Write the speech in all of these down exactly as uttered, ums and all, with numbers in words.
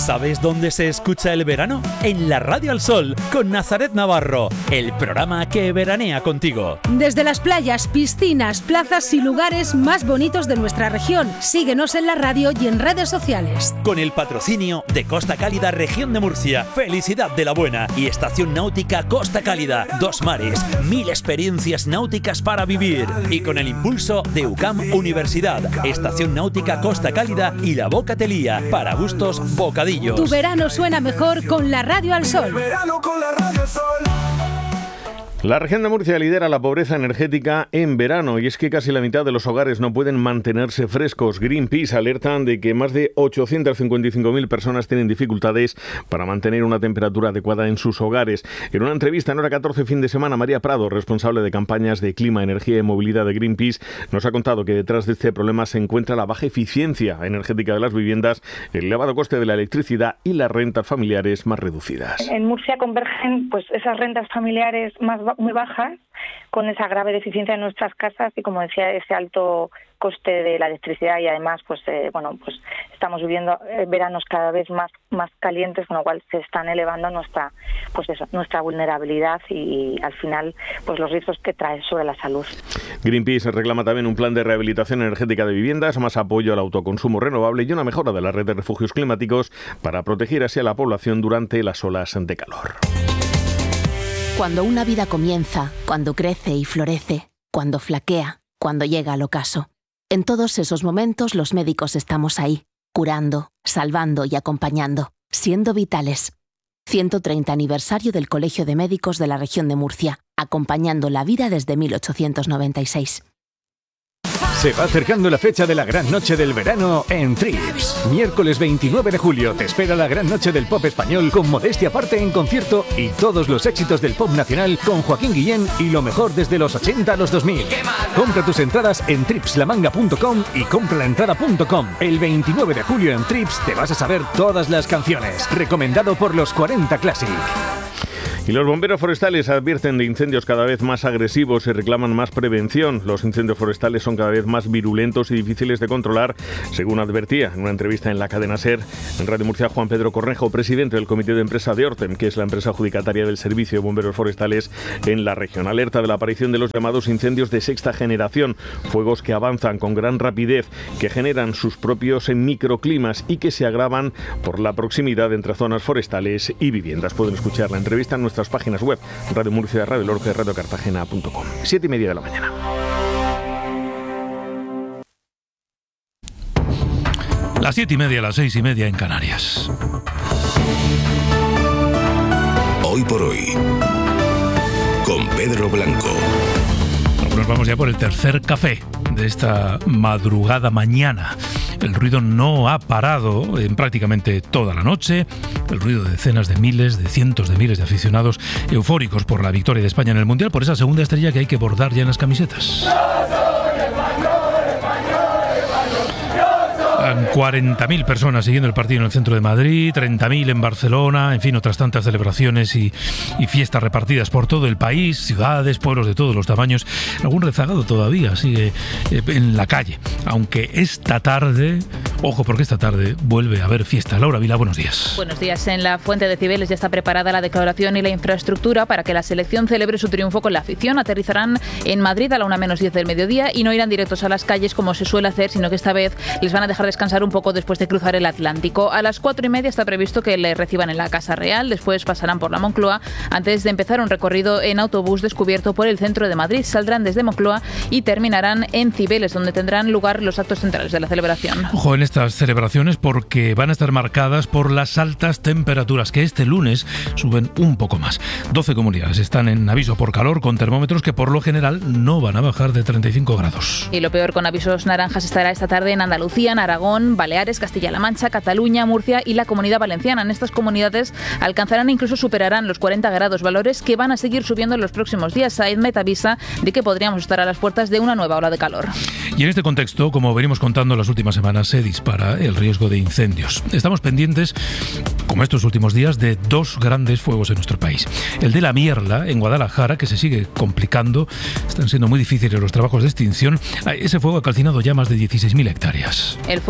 ¿Sabes dónde se escucha el verano? En la Radio Al Sol, con Nazaret Navarro, el programa que veranea contigo. Desde las playas, piscinas, plazas y lugares más bonitos de nuestra región. Síguenos en la radio y en redes sociales. Con el patrocinio de Costa Cálida, Región de Murcia, Felicidad de la Buena y Estación Náutica Costa Cálida. Dos mares, mil experiencias náuticas para vivir. Y con el impulso de U C A M Universidad, Estación Náutica Costa Cálida y La Bocatelía, para gustos bocadillos. Tu verano suena mejor con la Radio Al Sol. La región de Murcia lidera la pobreza energética en verano y es que casi la mitad de los hogares no pueden mantenerse frescos. Greenpeace alertan de que más de ochocientas cincuenta y cinco mil personas tienen dificultades para mantener una temperatura adecuada en sus hogares. En una entrevista en Hora catorce fin de semana, María Prado, responsable de campañas de clima, energía y movilidad de Greenpeace, nos ha contado que detrás de este problema se encuentra la baja eficiencia energética de las viviendas, el elevado coste de la electricidad y las rentas familiares más reducidas. En Murcia convergen pues esas rentas familiares más muy bajas con esa grave deficiencia en nuestras casas y, como decía, ese alto coste de la electricidad y además pues eh, bueno pues estamos viviendo veranos cada vez más más calientes, con lo cual se están elevando nuestra pues eso, nuestra vulnerabilidad y, y al final pues los riesgos que trae sobre la salud. Greenpeace reclama también un plan de rehabilitación energética de viviendas, más apoyo al autoconsumo renovable y una mejora de la red de refugios climáticos para proteger así a la población durante las olas de calor. Cuando una vida comienza, cuando crece y florece, cuando flaquea, cuando llega al ocaso. En todos esos momentos los médicos estamos ahí, curando, salvando y acompañando, siendo vitales. ciento treinta aniversario del Colegio de Médicos de la Región de Murcia, acompañando la vida desde mil ochocientos noventa y seis. Se va acercando la fecha de la gran noche del verano en Trips. Miércoles veintinueve de julio te espera la gran noche del pop español con Modestia Aparte en concierto y todos los éxitos del pop nacional con Joaquín Guillén y lo mejor desde los ochenta a los dos mil. Compra tus entradas en trips la manga punto com y compralaentrada punto com. El veintinueve de julio en Trips te vas a saber todas las canciones. Recomendado por los cuarenta Classic. Y los bomberos forestales advierten de incendios cada vez más agresivos y reclaman más prevención. Los incendios forestales son cada vez más virulentos y difíciles de controlar, según advertía en una entrevista en la cadena SER. En Radio Murcia, Juan Pedro Cornejo, presidente del comité de empresa de Ortem, que es la empresa adjudicataria del servicio de bomberos forestales en la región. Alerta de la aparición de los llamados incendios de sexta generación, fuegos que avanzan con gran rapidez, que generan sus propios microclimas y que se agravan por la proximidad entre zonas forestales y viviendas. Pueden escuchar la entrevista en nuestra páginas web, Radio Murcia, Radio Lorca y Radio Cartagena punto com. Siete y media de la mañana. Las siete y media, las seis y media en Canarias. Hoy por hoy, con Pedro Blanco. Nos vamos ya por el tercer café de esta madrugada mañana. El ruido no ha parado en prácticamente toda la noche. El ruido de decenas de miles, de cientos de miles de aficionados eufóricos por la victoria de España en el Mundial, por esa segunda estrella que hay que bordar ya en las camisetas. cuarenta mil personas siguiendo el partido en el centro de Madrid, treinta mil en Barcelona, en fin, otras tantas celebraciones y, y fiestas repartidas por todo el país, ciudades, pueblos de todos los tamaños. Algún rezagado todavía sigue eh, en la calle, aunque esta tarde, ojo porque esta tarde vuelve a haber fiesta. Laura Vila, buenos días. Buenos días. En la Fuente de Cibeles ya está preparada la declaración y la infraestructura para que la selección celebre su triunfo con la afición. Aterrizarán en Madrid a la una menos diez del mediodía y no irán directos a las calles como se suele hacer, sino que esta vez les van a dejar descansar un poco después de cruzar el Atlántico. A las cuatro y media está previsto que le reciban en la Casa Real, después pasarán por la Moncloa antes de empezar un recorrido en autobús descubierto por el centro de Madrid. Saldrán desde Moncloa y terminarán en Cibeles, donde tendrán lugar los actos centrales de la celebración. Ojo en estas celebraciones porque van a estar marcadas por las altas temperaturas que este lunes suben un poco más. doce comunidades están en aviso por calor con termómetros que por lo general no van a bajar de treinta y cinco grados. Y lo peor, con avisos naranjas, estará esta tarde en Andalucía, en Aragón, Baleares, Castilla-La Mancha, Cataluña, Murcia y la Comunidad Valenciana. En estas comunidades alcanzarán e incluso superarán los cuarenta grados, valores que van a seguir subiendo en los próximos días. Saedmet avisa de que podríamos estar a las puertas de una nueva ola de calor. Y en este contexto, como venimos contando las últimas semanas, se dispara el riesgo de incendios. Estamos pendientes, como estos últimos días, de dos grandes fuegos en nuestro país. El de La Mierla, en Guadalajara, que se sigue complicando. Están siendo muy difíciles los trabajos de extinción. Ese fuego ha calcinado ya más de dieciséis mil hectáreas. El fuego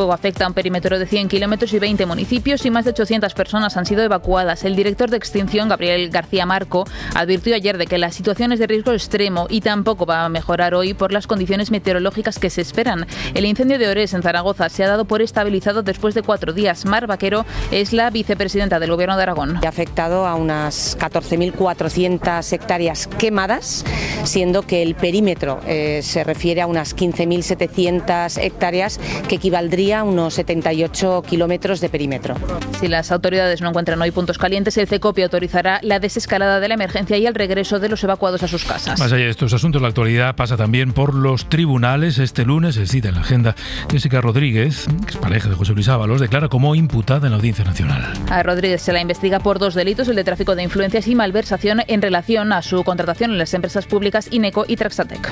fuego afecta a un perímetro de cien kilómetros y veinte municipios y más de ochocientas personas han sido evacuadas. El director de Extinción, Gabriel García Marco, advirtió ayer de que la situación es de riesgo extremo y tampoco va a mejorar hoy por las condiciones meteorológicas que se esperan. El incendio de Orés, en Zaragoza, se ha dado por estabilizado después de cuatro días. Mar Vaquero es la vicepresidenta del Gobierno de Aragón. Ha afectado a unas catorce mil cuatrocientas hectáreas quemadas, siendo que el perímetro eh, se refiere a unas quince mil setecientas hectáreas, que equivaldría a unos setenta y ocho kilómetros de perímetro. Si las autoridades no encuentran hoy puntos calientes, el CECOPE autorizará la desescalada de la emergencia y el regreso de los evacuados a sus casas. Más allá de estos asuntos, la actualidad pasa también por los tribunales. Este lunes se cita en la agenda Jessica Rodríguez, que es pareja de José Luis Ábalos, declara como imputada en la Audiencia Nacional. A Rodríguez se la investiga por dos delitos, el de tráfico de influencias y malversación en relación a su contratación en las empresas públicas Ineco y Traxatec.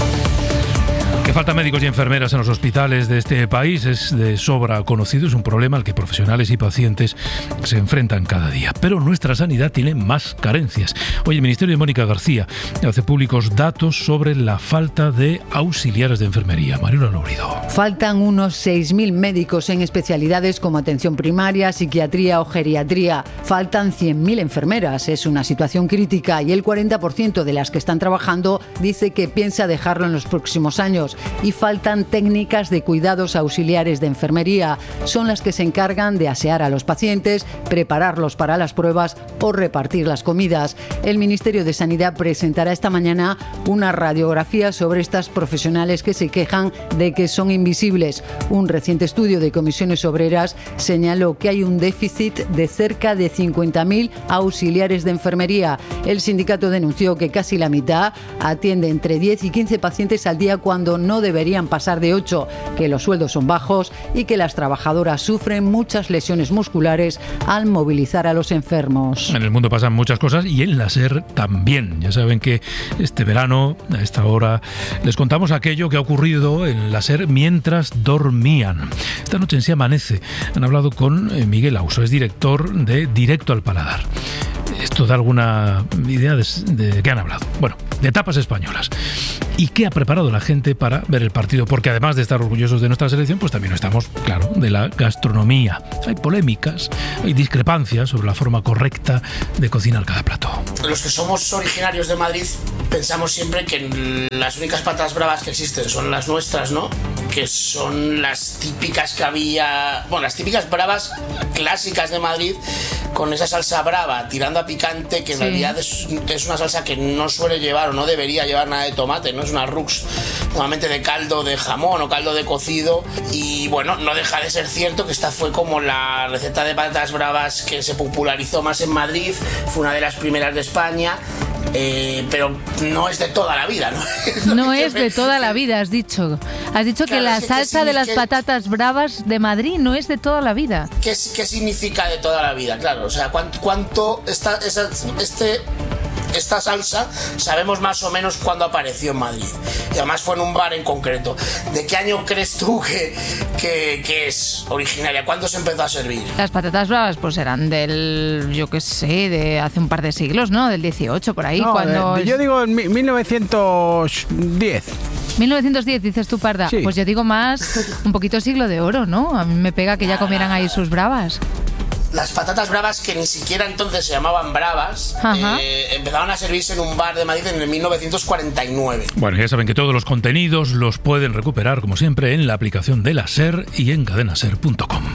Que falta médicos y enfermeras en los hospitales de este país es de sobra conocido, es un problema al que profesionales y pacientes se enfrentan cada día. Pero nuestra sanidad tiene más carencias. Hoy el Ministerio de Mónica García hace públicos datos sobre la falta de auxiliares de enfermería. Mariola Lourido. Faltan unos seis mil médicos en especialidades como atención primaria, psiquiatría o geriatría. Faltan cien mil enfermeras. Es una situación crítica y el cuarenta por ciento de las que están trabajando dice que piensa dejarlo en los próximos años. Y faltan técnicas de cuidados auxiliares de enfermería. Son las que se encargan de asear a los pacientes, prepararlos para las pruebas o repartir las comidas. El Ministerio de Sanidad presentará esta mañana una radiografía sobre estas profesionales que se quejan de que son invisibles. Un reciente estudio de Comisiones Obreras señaló que hay un déficit de cerca de cincuenta mil auxiliares de enfermería. El sindicato denunció que casi la mitad atiende entre diez y quince pacientes al día cuando no deberían pasar de ocho, que los sueldos son bajos y que las trabajadoras sufren muchas lesiones musculares al movilizar a los enfermos. En el mundo pasan muchas cosas y en la SER también. Ya saben que este verano, a esta hora, les contamos aquello que ha ocurrido en la SER mientras dormían. Esta noche en Sí Amanece han hablado con Miguel Auso, es director de Directo al Paladar. ¿Esto da alguna idea de, de qué han hablado? Bueno, de tapas españolas. ¿Y qué ha preparado la gente para ver el partido? Porque además de estar orgullosos de nuestra selección, pues también estamos, claro, de la gastronomía. Hay polémicas, hay discrepancias sobre la forma correcta de cocinar cada plato. Los que somos originarios de Madrid pensamos siempre que las únicas patatas bravas que existen son las nuestras, ¿no? Que son las típicas que había... Bueno, las típicas bravas clásicas de Madrid, con esa salsa brava tirando a picante, que en sí. realidad es, es una salsa que no suele llevar o no debería llevar nada de tomate, ¿no? Es una rux normalmente de caldo de jamón o caldo de cocido. Y bueno, no deja de ser cierto que esta fue como la receta de patatas bravas que se popularizó más en Madrid, fue una de las primeras de España. Eh, pero no es de toda la vida, ¿no? No es de toda la vida, has dicho. Has dicho claro, que la salsa que de las patatas bravas de Madrid no es de toda la vida. ¿Qué, qué significa de toda la vida? Claro, o sea, ¿cuánto, cuánto está esa, este... Esta salsa sabemos más o menos cuándo apareció en Madrid. Y además fue en un bar en concreto. ¿De qué año crees tú que, que, que es originaria? ¿Cuándo se empezó a servir? Las patatas bravas pues eran del, yo qué sé, de hace un par de siglos, ¿no? Del dieciocho, por ahí. No, cuando de, yo digo en mil novecientos diez. mil novecientos diez, dices tú, Parda. Sí. Pues yo digo más, un poquito siglo de oro, ¿no? A mí me pega que ya comieran ahí sus bravas. Las patatas bravas, que ni siquiera entonces se llamaban bravas, eh, empezaron a servirse en un bar de Madrid en el mil novecientos cuarenta y nueve. Bueno, ya saben que todos los contenidos los pueden recuperar, como siempre, en la aplicación de la SER y en cadena ser punto com.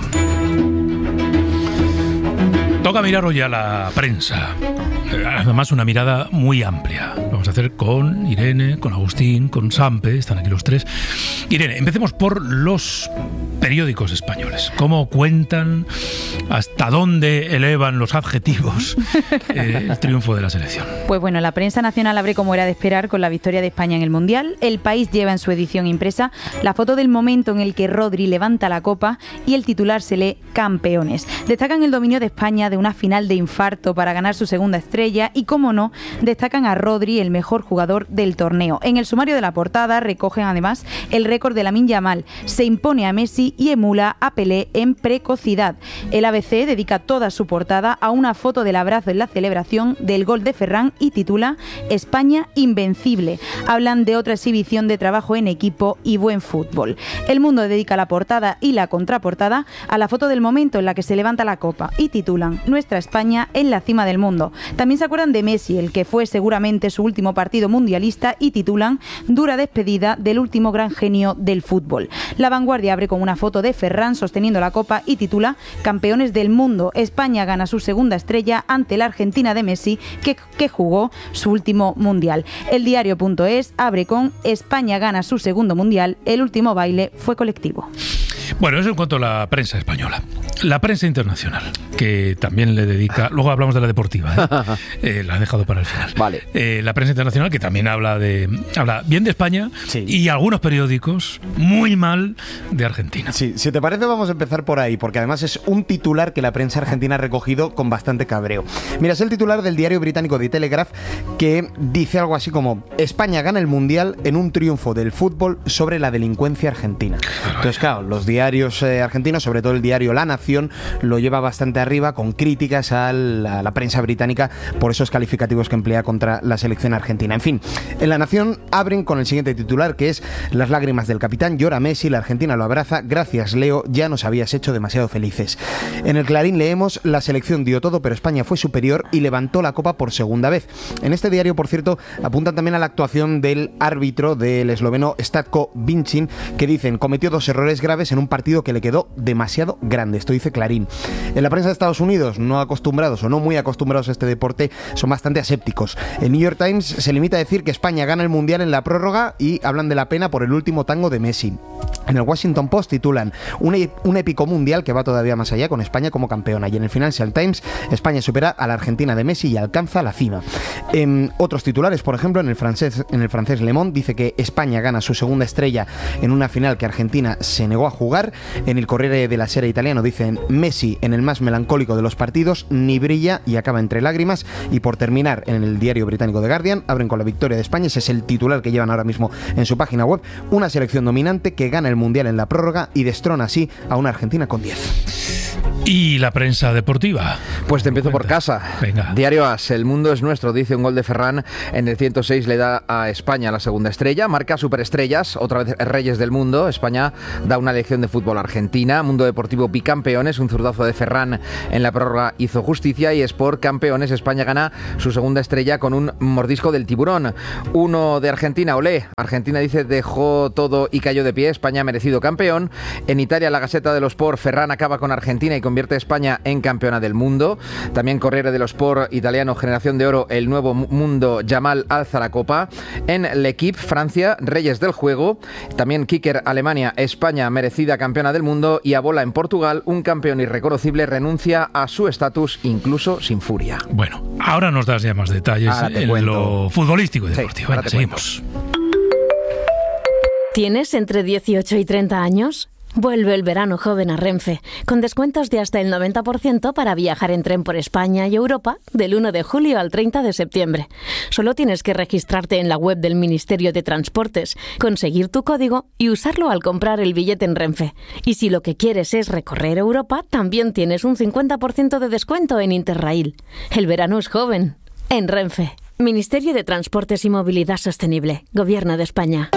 Toca mirar hoy a la prensa. Además, una mirada muy amplia. Vamos a hacer con Irene, con Agustín, con Sampe, están aquí los tres. Irene, empecemos por los periódicos españoles. ¿Cómo cuentan, hasta dónde elevan los adjetivos eh, el triunfo de la selección? Pues bueno, la prensa nacional abre como era de esperar con la victoria de España en el Mundial. El País lleva en su edición impresa la foto del momento en el que Rodri levanta la copa y el titular se lee campeones. Destacan el dominio de España de una final de infarto para ganar su segunda estrella y, como no, destacan a Rodri, el mejor jugador del torneo. En el sumario de la portada recogen además el récord de Lamine Yamal. Se impone a Messi y emula a Pelé en precocidad. El A B B C dedica toda su portada a una foto del abrazo en la celebración del gol de Ferran y titula España invencible. Hablan de otra exhibición de trabajo en equipo y buen fútbol. El Mundo dedica la portada y la contraportada a la foto del momento en la que se levanta la copa y titulan Nuestra España en la cima del mundo. También se acuerdan de Messi, el que fue seguramente su último partido mundialista, y titulan Dura despedida del último gran genio del fútbol. La Vanguardia abre con una foto de Ferran sosteniendo la copa y titula Campeones del mundo. España gana su segunda estrella ante la Argentina de Messi, que, que jugó su último mundial. El diario.es abre con España gana su segundo mundial, el último baile fue colectivo. Bueno, eso en cuanto a la prensa española. La prensa internacional, que también le dedica... Luego hablamos de la deportiva, ¿eh? eh, la he dejado para el final. Vale. Eh, la prensa internacional, que también habla de habla bien de España, sí, y algunos periódicos muy mal de Argentina. Sí, si te parece vamos a empezar por ahí, porque además es un titular que la prensa argentina ha recogido con bastante cabreo. Mira, es el titular del diario británico The Telegraph, que dice algo así como España gana el Mundial en un triunfo del fútbol sobre la delincuencia argentina. Entonces, claro, los diarios eh, argentinos, sobre todo el diario La Nación, lo lleva bastante arriba con críticas a la, a la prensa británica por esos calificativos que emplea contra la selección argentina. En fin, en La Nación abren con el siguiente titular, que es Las lágrimas del capitán, llora Messi, la Argentina lo abraza, gracias Leo, ya nos habías hecho demasiado felices. En el Clarín leemos La selección dio todo pero España fue superior y levantó la copa por segunda vez. En este diario, por cierto, apuntan también a la actuación del árbitro del esloveno Statko Vincin, que dicen cometió dos errores graves en un partido que le quedó demasiado grande. Esto dice Clarín. En la prensa de Estados Unidos, no acostumbrados o no muy acostumbrados a este deporte, son bastante asépticos. El New York Times se limita a decir que España gana el Mundial en la prórroga y hablan de la pena por el último tango de Messi. En el Washington Post titulan un, un épico mundial que va todavía más allá con España como campeona. Y en el Financial Times, España supera a la Argentina de Messi y alcanza la cima. En otros titulares, por ejemplo, en el francés, en el francés Le Monde dice que España gana su segunda estrella en una final que Argentina se negó a jugar. En el Corriere della Sera italiano dicen Messi en el más melancólico de los partidos ni brilla y acaba entre lágrimas. Y por terminar, en el diario británico The Guardian abren con la victoria de España. Ese es el titular que llevan ahora mismo en su página web. Una selección dominante que gana el Mundial en la prórroga y destrona así a una Argentina con diez. ¿Y la prensa deportiva? Pues te empiezo por casa. Venga. Diario As, el mundo es nuestro, dice un gol de Ferran en el ciento seis, le da a España la segunda estrella, marca superestrellas, otra vez reyes del mundo. España da una lección de fútbol a Argentina. Mundo Deportivo bicampeones, un zurdazo de Ferran en la prórroga hizo justicia. Y Sport campeones, España gana su segunda estrella con un mordisco del tiburón. Uno de Argentina, olé. Argentina dice dejó todo y cayó de pie, España merecido campeón. En Italia, la Gaceta dello Sport, Ferran acaba con Argentina y convierte a España en campeona del mundo. También Corriere dello Sport italiano, generación de oro, el nuevo mundo, Yamal alza la copa. En L'Equipe, Francia, reyes del juego. También Kicker, Alemania, España merecida campeona del mundo. Y Abola en Portugal, un campeón irreconocible renuncia a su estatus incluso sin furia. Bueno, ahora nos das ya más detalles en cuento. Lo futbolístico y deportivo. Sí, Venga, seguimos. ¿Tienes entre dieciocho y treinta años? Vuelve el verano joven a Renfe, con descuentos de hasta el noventa por ciento para viajar en tren por España y Europa del uno de julio al treinta de septiembre. Solo tienes que registrarte en la web del Ministerio de Transportes, conseguir tu código y usarlo al comprar el billete en Renfe. Y si lo que quieres es recorrer Europa, también tienes un cincuenta por ciento de descuento en Interrail. El verano es joven. En Renfe. Ministerio de Transportes y Movilidad Sostenible. Gobierno de España.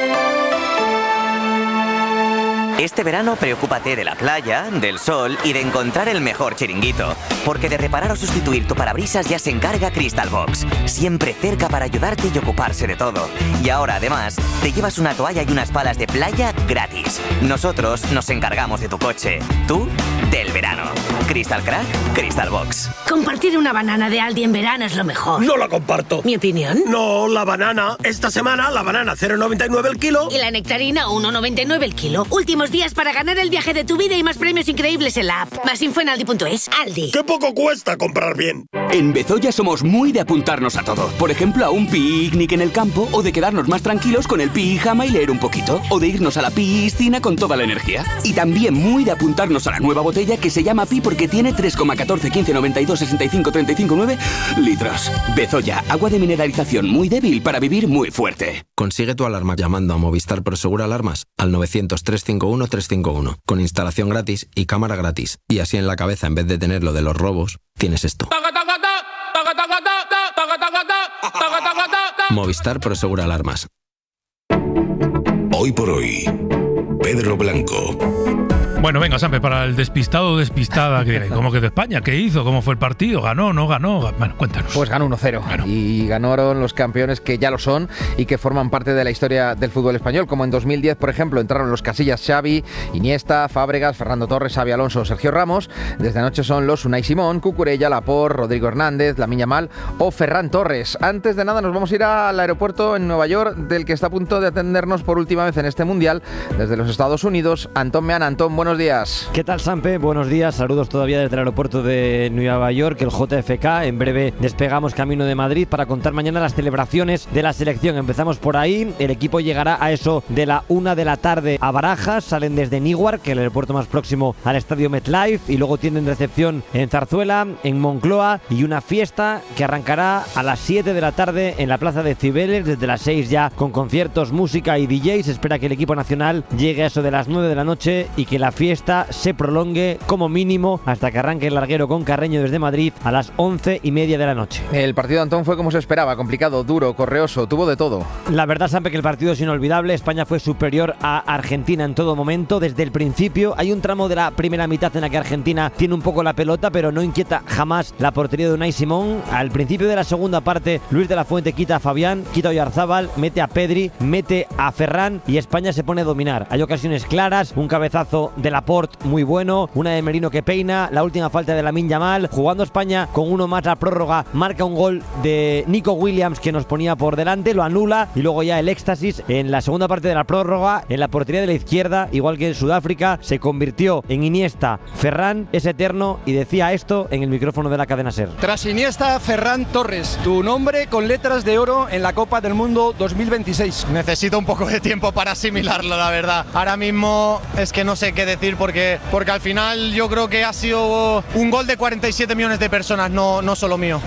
Este verano preocúpate de la playa, del sol y de encontrar el mejor chiringuito. Porque de reparar o sustituir tu parabrisas ya se encarga Crystal Box. Siempre cerca para ayudarte y ocuparse de todo. Y ahora, además, te llevas una toalla y unas palas de playa gratis. Nosotros nos encargamos de tu coche. Tú, del verano. Crystal Crack, Crystal Box. Compartir una banana de Aldi en verano es lo mejor. No la comparto. ¿Mi opinión? No, la banana. Esta semana, la banana cero coma noventa y nueve el kilo. Y la nectarina uno coma noventa y nueve el kilo. Últimos días para ganar el viaje de tu vida y más premios increíbles en la app. Más info en aldi punto es. Aldi. ¡Qué poco cuesta comprar bien! En Bezoya somos muy de apuntarnos a todo. Por ejemplo, a un picnic en el campo, o de quedarnos más tranquilos con el pijama y leer un poquito, o de irnos a la piscina con toda la energía. Y también muy de apuntarnos a la nueva botella que se llama Pi porque porque tiene tres coma catorce, quince, noventa y dos, sesenta y cinco, treinta y cinco, nueve litros. Bezoya, agua de mineralización muy débil para vivir muy fuerte. Consigue tu alarma llamando a Movistar Prosegur Alarmas al novecientos, trescientos cincuenta y uno, trescientos cincuenta y uno, con instalación gratis y cámara gratis. Y así en la cabeza, en vez de tener lo de los robos, tienes esto. Movistar Prosegur Alarmas. Hoy por hoy, Pedro Blanco. Bueno, venga, Sampe, para el despistado o despistada, que ¿cómo que de España? ¿Qué hizo? ¿Cómo fue el partido? ¿Ganó? ¿No ganó? Bueno, cuéntanos. Pues ganó uno cero. Ganó. Y ganaron los campeones que ya lo son y que forman parte de la historia del fútbol español, como en dos mil diez, por ejemplo, entraron los Casillas, Xavi, Iniesta, Fábregas, Fernando Torres, Xavi Alonso, Sergio Ramos. Desde anoche son los Unai Simón, Cucurella, Laporte, Rodrigo Hernández, Lamine Yamal o Ferran Torres. Antes de nada nos vamos a ir al aeropuerto en Nueva York, del que está a punto de atendernos por última vez en este Mundial, desde los Estados Unidos, Antón Meana. Antón, buenos días. ¿Qué tal, Sampe? Buenos días, saludos todavía desde el aeropuerto de Nueva York, el J F K. En breve despegamos camino de Madrid para contar mañana las celebraciones de la selección. Empezamos por ahí, el equipo llegará a eso de la una de la tarde a Barajas, salen desde Newark, que es el aeropuerto más próximo al estadio MetLife, y luego tienen recepción en Zarzuela, en Moncloa, y una fiesta que arrancará a las siete de la tarde en la plaza de Cibeles, desde las seis ya con conciertos, música y D Js. Se espera que el equipo nacional llegue a eso de las nueve de la noche y que la fiesta se prolongue como mínimo hasta que arranque el larguero con Carreño desde Madrid a las once y media de la noche. El partido, Antón, fue como se esperaba, complicado, duro, correoso, tuvo de todo. La verdad, Sampe, que el partido es inolvidable. España fue superior a Argentina en todo momento, desde el principio. Hay un tramo de la primera mitad en la que Argentina tiene un poco la pelota, pero no inquieta jamás la portería de Unai Simón. Al principio de la segunda parte, Luis de la Fuente quita a Fabián, quita a Oyarzábal, mete a Pedri, mete a Ferran y España se pone a dominar. Hay ocasiones claras, un cabezazo de Laporte muy bueno, una de Merino que peina, la última falta de Lamine Yamal. Jugando España con uno más la prórroga, marca un gol de Nico Williams que nos ponía por delante, lo anula, y luego ya el éxtasis en la segunda parte de la prórroga, en la portería de la izquierda, igual que en Sudáfrica, se convirtió en Iniesta. Ferran es eterno y decía esto en el micrófono de la cadena SER. Tras Iniesta, Ferran Torres, tu nombre con letras de oro en la Copa del Mundo dos mil veintiséis. Necesito un poco de tiempo para asimilarlo, la verdad. Ahora mismo es que no sé qué decir porque, porque al final yo creo que ha sido un gol de cuarenta y siete millones de personas, no, no solo mío.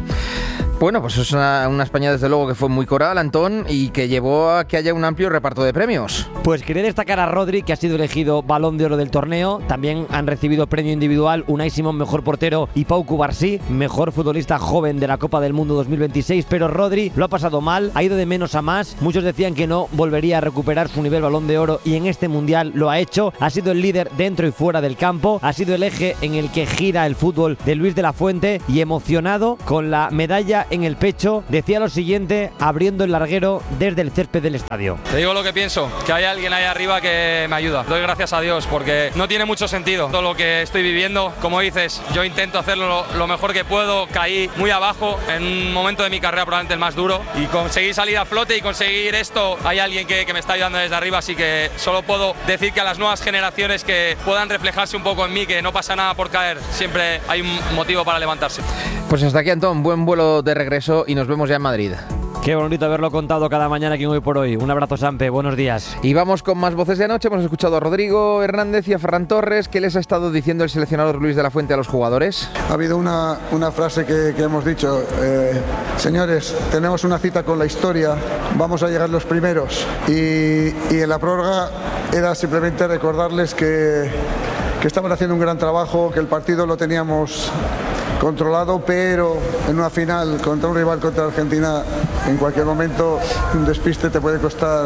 Bueno, pues es una, una España desde luego que fue muy coral, Antón, y que llevó a que haya un amplio reparto de premios. Pues quería destacar a Rodri, que ha sido elegido Balón de Oro del torneo. También han recibido premio individual Unai Simón, mejor portero, y Pau Cubarsí, mejor futbolista joven de la Copa del Mundo dos mil veintiséis. Pero Rodri lo ha pasado mal, ha ido de menos a más. Muchos decían que no volvería a recuperar su nivel Balón de Oro y en este Mundial lo ha hecho. Ha sido el líder dentro y fuera del campo, ha sido el eje en el que gira el fútbol de Luis de la Fuente, y emocionado con la medalla en el pecho, decía lo siguiente abriendo el larguero desde el césped del estadio. Te digo lo que pienso, que hay alguien ahí arriba que me ayuda. Doy gracias a Dios porque no tiene mucho sentido todo lo que estoy viviendo. Como dices, yo intento hacerlo lo, lo mejor que puedo. Caí muy abajo en un momento de mi carrera, probablemente el más duro, y conseguí salir a flote y conseguir esto. Hay alguien que, que me está ayudando desde arriba, así que solo puedo decir que a las nuevas generaciones que puedan reflejarse un poco en mí, que no pasa nada por caer, siempre hay un motivo para levantarse. Pues hasta aquí, Antón, buen vuelo de regreso y nos vemos ya en Madrid. Qué bonito haberlo contado cada mañana aquí en Hoy por Hoy. Un abrazo, Sampe, buenos días. Y vamos con más voces de anoche. Hemos escuchado a Rodrigo Hernández y a Ferran Torres. ¿Qué les ha estado diciendo el seleccionador Luis de la Fuente a los jugadores? Ha habido una, una frase que, que hemos dicho, eh, señores, tenemos una cita con la historia, vamos a llegar los primeros. Y, y en la prórroga era simplemente recordarles que, que estaban haciendo un gran trabajo, que el partido lo teníamos controlado, pero en una final contra un rival, contra Argentina, en cualquier momento un despiste te puede costar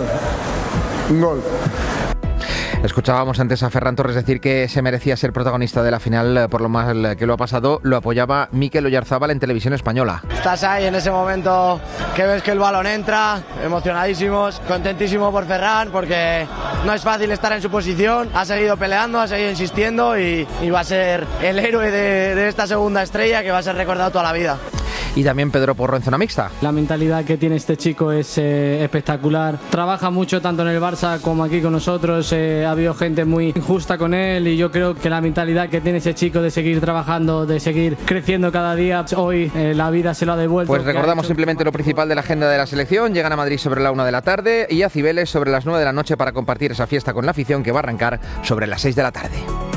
un gol. Escuchábamos antes a Ferran Torres decir que se merecía ser protagonista de la final por lo mal que lo ha pasado. Lo apoyaba Mikel Oyarzábal en Televisión Española. Estás ahí en ese momento que ves que el balón entra, emocionadísimos, contentísimo por Ferran porque no es fácil estar en su posición, ha seguido peleando, ha seguido insistiendo y, y va a ser el héroe de, de esta segunda estrella que va a ser recordado toda la vida. Y también Pedro Porro en zona mixta. La mentalidad que tiene este chico es eh, espectacular. Trabaja mucho tanto en el Barça como aquí con nosotros. Eh, ha habido gente muy injusta con él y yo creo que la mentalidad que tiene ese chico de seguir trabajando, de seguir creciendo cada día, hoy eh, la vida se lo ha devuelto. Pues recordamos simplemente lo principal de la agenda de la selección. Llegan a Madrid sobre la una de la tarde y a Cibeles sobre las nueve de la noche para compartir esa fiesta con la afición que va a arrancar sobre las seis de la tarde.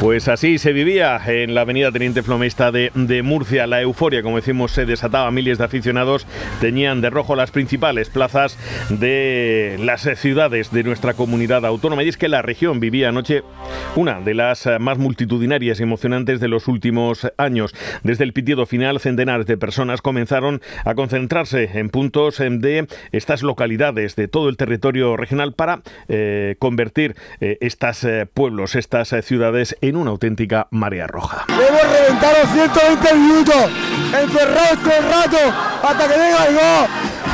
Pues así se vivía en la avenida Teniente Flomesta de, de Murcia. La euforia, como decimos, se desataba. Miles de aficionados teñían de rojo las principales plazas de las ciudades de nuestra comunidad autónoma. Y es que la región vivía anoche una de las más multitudinarias y emocionantes de los últimos años. Desde el pitido final, centenares de personas comenzaron a concentrarse en puntos de estas localidades de todo el territorio regional para eh, convertir eh, estas eh, pueblos, estas eh, ciudades en una auténtica marea roja. Hemos reventado ciento veinte minutos, encerrados todo el rato, hasta que venga el gol.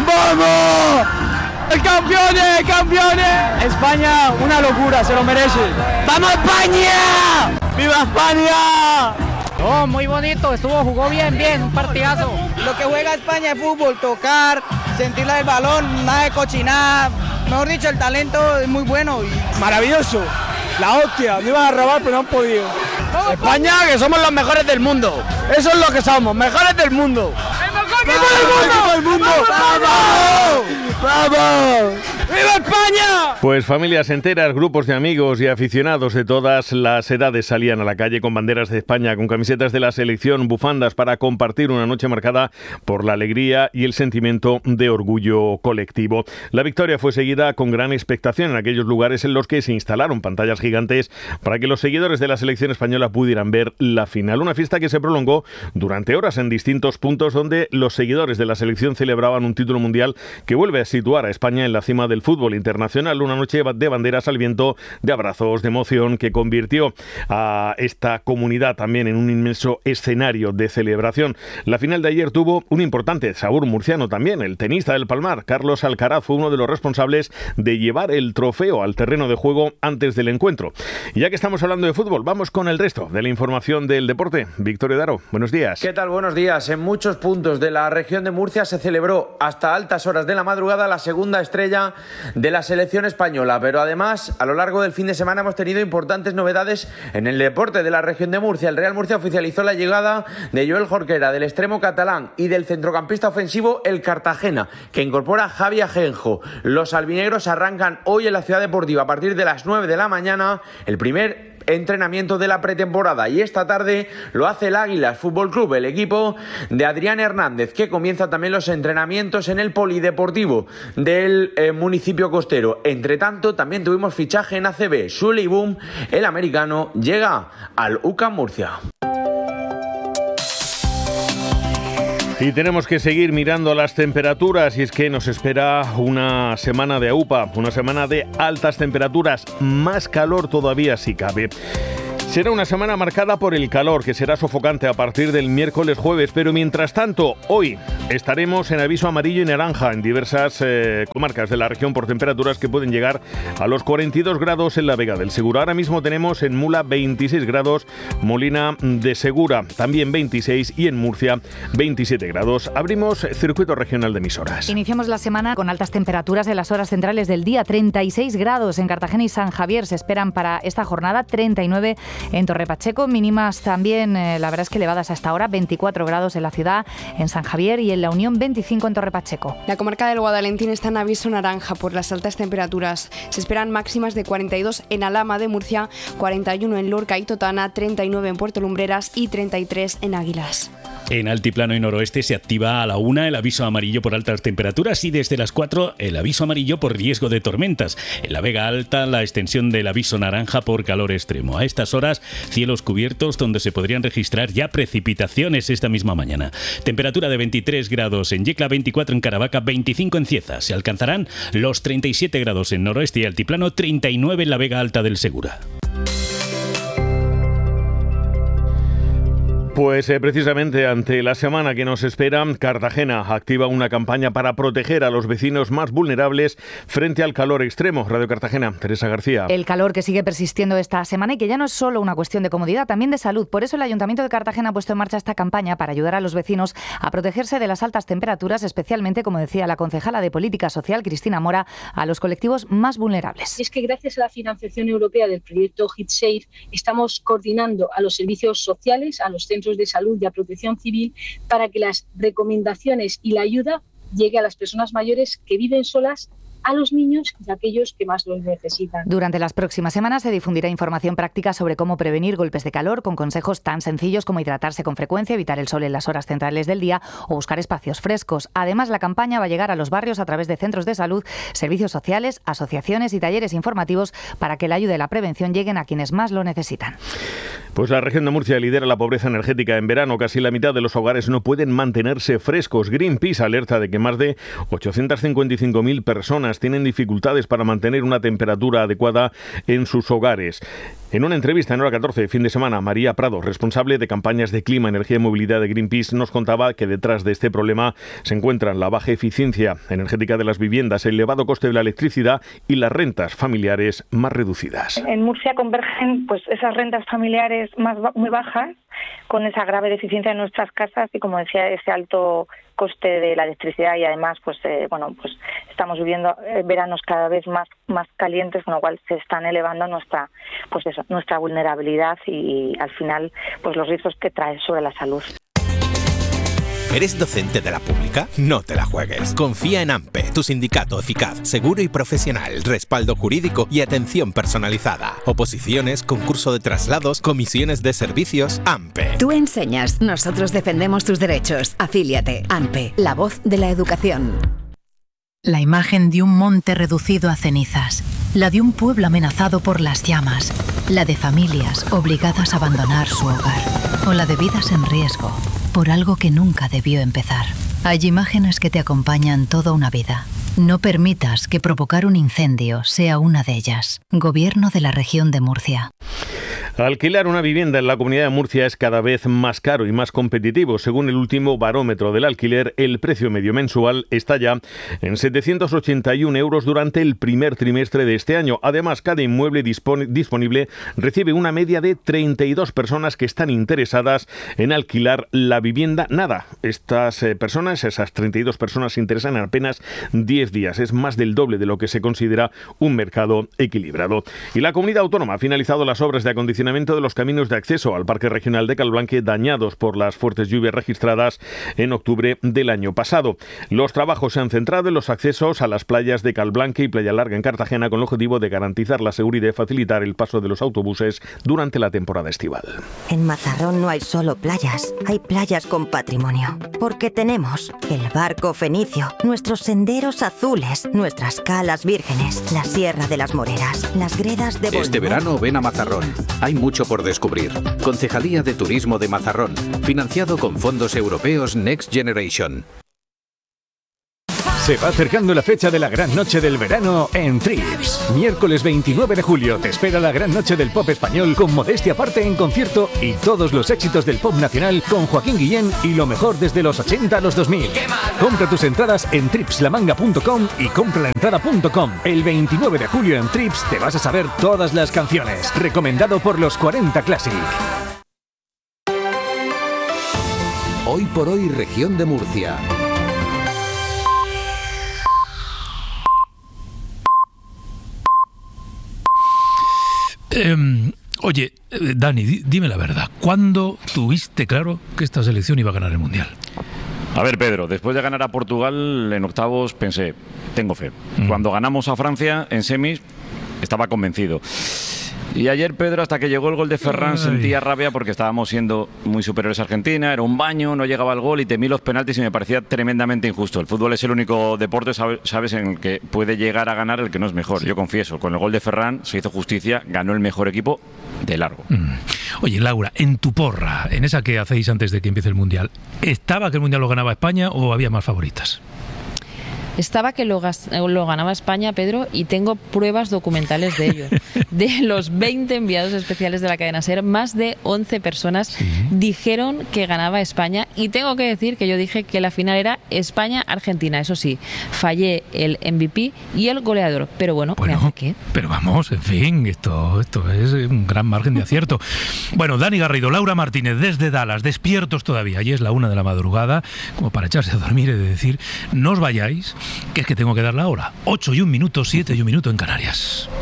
¡Vamos! ¡Campeones, campeones! España, una locura, se lo merece. ¡Vamos España! ¡Viva España! Oh, muy bonito, estuvo, jugó bien, bien, un partidazo. Lo que juega España es fútbol, tocar, sentir el balón, nada de cochinada. Mejor dicho, el talento es muy bueno. Y... maravilloso, la hostia, me iban a robar pero no han podido. España, que somos los mejores del mundo, eso es lo que somos, mejores del mundo. ¡El mejor equipo del mundo! ¡Vamos! ¡Vamos! ¡Viva España! Pues familias enteras, grupos de amigos y aficionados de todas las edades salían a la calle con banderas de España, con camisetas de la selección, bufandas, para compartir una noche marcada por la alegría y el sentimiento de orgullo colectivo. La victoria fue seguida con gran expectación en aquellos lugares en los que se instalaron pantallas gigantes para que los seguidores de la selección española pudieran ver la final. Una fiesta que se prolongó durante horas en distintos puntos donde los seguidores de la selección celebraban un título mundial que vuelve a situar a España en la cima del fútbol internacional. Una noche de banderas al viento, de abrazos, de emoción, que convirtió a esta comunidad también en un inmenso escenario de celebración. La final de ayer tuvo un importante sabor murciano también. El tenista del Palmar, Carlos Alcaraz, fue uno de los responsables de llevar el trofeo al terreno de juego antes del encuentro. Y ya que estamos hablando de fútbol, vamos con el resto de la información del deporte. Victorio Daro, buenos días. ¿Qué tal? Buenos días. En muchos puntos de la región de Murcia se celebró hasta altas horas de la madrugada la segunda estrella de la selección española, pero además a lo largo del fin de semana hemos tenido importantes novedades en el deporte de la región de Murcia. El Real Murcia oficializó la llegada de Joel Jorquera, del extremo catalán, y del centrocampista ofensivo el Cartagena, que incorpora a Javi Ajenjo. Los albinegros arrancan hoy en la Ciudad Deportiva a partir de las nueve de la mañana el primer entrenamiento de la pretemporada, y esta tarde lo hace el Águilas Fútbol Club, el equipo de Adrián Hernández, que comienza también los entrenamientos en el polideportivo del eh, municipio costero. Entre tanto, también tuvimos fichaje en A C B. Sully Boom, el americano, llega al U C A M Murcia. Y tenemos que seguir mirando las temperaturas, y es que nos espera una semana de AUPA, una semana de altas temperaturas, más calor todavía si cabe. Será una semana marcada por el calor, que será sofocante a partir del miércoles jueves, pero mientras tanto, hoy estaremos en aviso amarillo y naranja en diversas eh, comarcas de la región por temperaturas que pueden llegar a los cuarenta y dos grados en la Vega del Segura. Ahora mismo tenemos en Mula veintiséis grados, Molina de Segura también veintiséis y en Murcia veintisiete grados. Abrimos circuito regional de emisoras. Iniciamos la semana con altas temperaturas en las horas centrales del día. treinta y seis grados en Cartagena y San Javier se esperan para esta jornada, treinta y nueve en Torre Pacheco, mínimas también, eh, la verdad es que elevadas hasta ahora, veinticuatro grados en la ciudad, en San Javier, y en La Unión veinticinco en Torre Pacheco. La comarca del Guadalentín está en aviso naranja por las altas temperaturas. Se esperan máximas de cuarenta y dos en Alhama de Murcia, cuarenta y uno en Lorca y Totana, treinta y nueve en Puerto Lumbreras y treinta y tres en Águilas. En altiplano y noroeste se activa a la una el aviso amarillo por altas temperaturas y desde las cuatro el aviso amarillo por riesgo de tormentas. En la Vega Alta la extensión del aviso naranja por calor extremo. A estas horas cielos cubiertos donde se podrían registrar ya precipitaciones esta misma mañana. Temperatura de veintitrés grados en Yecla, veinticuatro en Caravaca, veinticinco en Cieza. Se alcanzarán los treinta y siete grados en noroeste y altiplano, treinta y nueve en la Vega Alta del Segura. Pues eh, precisamente ante la semana que nos espera, Cartagena activa una campaña para proteger a los vecinos más vulnerables frente al calor extremo. Radio Cartagena, Teresa García. El calor que sigue persistiendo esta semana y que ya no es solo una cuestión de comodidad, también de salud. Por eso el Ayuntamiento de Cartagena ha puesto en marcha esta campaña para ayudar a los vecinos a protegerse de las altas temperaturas, especialmente, como decía la concejala de Política Social, Cristina Mora, a los colectivos más vulnerables. Y es que gracias a la financiación europea del proyecto HeatSafe estamos coordinando a los servicios sociales, a los centros de salud y a protección civil para que las recomendaciones y la ayuda llegue a las personas mayores que viven solas a los niños y a aquellos que más los necesitan. Durante las próximas semanas se difundirá información práctica sobre cómo prevenir golpes de calor con consejos tan sencillos como hidratarse con frecuencia, evitar el sol en las horas centrales del día o buscar espacios frescos. Además, la campaña va a llegar a los barrios a través de centros de salud, servicios sociales, asociaciones y talleres informativos para que la ayuda y la prevención lleguen a quienes más lo necesitan. Pues la región de Murcia lidera la pobreza energética en verano. Casi la mitad de los hogares no pueden mantenerse frescos. Greenpeace alerta de que más de ochocientas cincuenta y cinco mil personas tienen dificultades para mantener una temperatura adecuada en sus hogares. En una entrevista en Hora catorce de fin de semana, María Prado, responsable de campañas de clima, energía y movilidad de Greenpeace, nos contaba que detrás de este problema se encuentran la baja eficiencia energética de las viviendas, el elevado coste de la electricidad y las rentas familiares más reducidas. En Murcia convergen pues esas rentas familiares más muy bajas con esa grave deficiencia en nuestras casas y, como decía, ese alto coste de la electricidad, y además pues eh, bueno pues estamos viviendo eh, veranos cada vez más más calientes, con lo cual se están elevando nuestra pues eso nuestra vulnerabilidad y, y al final pues los riesgos que trae sobre la salud. ¿Eres docente de la pública? No te la juegues. Confía en AMPE, tu sindicato eficaz, seguro y profesional, respaldo jurídico y atención personalizada. Oposiciones, concurso de traslados, comisiones de servicios, AMPE. Tú enseñas, nosotros defendemos tus derechos. Afíliate. AMPE, la voz de la educación. La imagen de un monte reducido a cenizas, la de un pueblo amenazado por las llamas, la de familias obligadas a abandonar su hogar, o la de vidas en riesgo por algo que nunca debió empezar. Hay imágenes que te acompañan toda una vida. No permitas que provocar un incendio sea una de ellas. Gobierno de la Región de Murcia. Alquilar una vivienda en la Comunidad de Murcia es cada vez más caro y más competitivo. Según el último barómetro del alquiler, el precio medio mensual está ya en setecientos ochenta y un euros durante el primer trimestre de este año. Además, cada inmueble dispone, disponible recibe una media de treinta y dos personas que están interesadas en alquilar la vivienda. Nada, estas eh, personas, esas treinta y dos personas, se interesan en apenas diez días. Es más del doble de lo que se considera un mercado equilibrado. Y la comunidad autónoma ha finalizado las obras de acondicionamiento de los caminos de acceso al Parque Regional de Calblanque dañados por las fuertes lluvias registradas en octubre del año pasado. Los trabajos se han centrado en los accesos a las playas de Calblanque y Playa Larga en Cartagena, con el objetivo de garantizar la seguridad y facilitar el paso de los autobuses durante la temporada estival. En Mazarrón no hay solo playas, hay playas con patrimonio, porque tenemos el barco fenicio, nuestros senderos azules, nuestras calas vírgenes, la Sierra de las Moreras, las gredas de Bolívar. Este verano ven a Mazarrón. Hay mucho por descubrir. Concejalía de Turismo de Mazarrón, financiado con fondos europeos Next Generation. Se va acercando la fecha de la gran noche del verano en Trips. Miércoles veintinueve de julio te espera la gran noche del pop español con Modestia Aparte en concierto y todos los éxitos del pop nacional con Joaquín Guillén y lo mejor desde los ochenta a los dos mil. Compra tus entradas en trips la manga punto com y compralaentrada punto com. El veintinueve de julio en Trips te vas a saber todas las canciones. Recomendado por los cuarenta Classic. Hoy por hoy, Región de Murcia. Eh, oye, eh, Dani, di, dime la verdad. ¿Cuándo tuviste claro que esta selección iba a ganar el Mundial? A ver, Pedro, después de ganar a Portugal en octavos pensé, tengo fe. Mm. Cuando ganamos a Francia en semis, estaba convencido. Y ayer, Pedro, hasta que llegó el gol de Ferran, Ay. sentía rabia porque estábamos siendo muy superiores a Argentina, era un baño, no llegaba el gol y temí los penaltis y me parecía tremendamente injusto. El fútbol es el único deporte, sabes, en el que puede llegar a ganar el que no es mejor. Sí. Yo confieso, con el gol de Ferran se hizo justicia, ganó el mejor equipo de largo. Mm. Oye, Laura, en tu porra, en esa que hacéis antes de que empiece el Mundial, ¿estaba que el Mundial lo ganaba España o había más favoritas? Estaba que lo, lo ganaba España, Pedro, y tengo pruebas documentales de ello. De los veinte enviados especiales de la cadena SER, más de once personas sí. dijeron que ganaba España, y tengo que decir que yo dije que la final era España-Argentina. Eso sí, fallé el M V P y el goleador, pero bueno, bueno ¿me hace qué? Pero vamos, en fin, esto, esto es un gran margen de acierto. Bueno, Dani Garrido, Laura Martínez, desde Dallas, despiertos todavía, y es la una de la madrugada, como para echarse a dormir y de decir, no os vayáis, que es que tengo que dar la hora. ocho y un minuto, siete y un minuto en Canarias.